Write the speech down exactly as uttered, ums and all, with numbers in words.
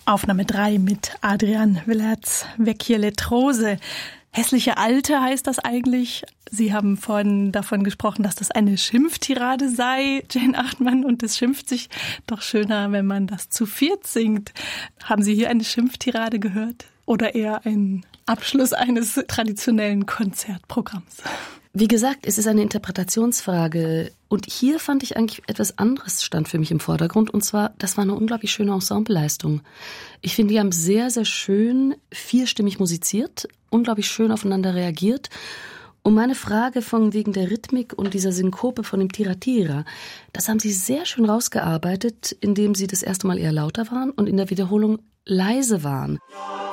Aufnahme drei mit Adrian Willerz, Vecchie Letrose. Hässliche Alte heißt das eigentlich. Sie haben vorhin davon gesprochen, dass das eine Schimpftirade sei, Jane Achtmann, und es schimpft sich doch schöner, wenn man das zu viert singt. Haben Sie hier eine Schimpftirade gehört oder eher einen Abschluss eines traditionellen Konzertprogramms? Wie gesagt, es ist eine Interpretationsfrage. Und hier fand ich eigentlich etwas anderes stand für mich im Vordergrund. Und zwar, das war eine unglaublich schöne Ensembleleistung. Ich finde, die haben sehr, sehr schön vierstimmig musiziert, unglaublich schön aufeinander reagiert. Und meine Frage von wegen der Rhythmik und dieser Synkope von dem Tira-Tira, das haben sie sehr schön rausgearbeitet, indem sie das erste Mal eher lauter waren und in der Wiederholung leise waren.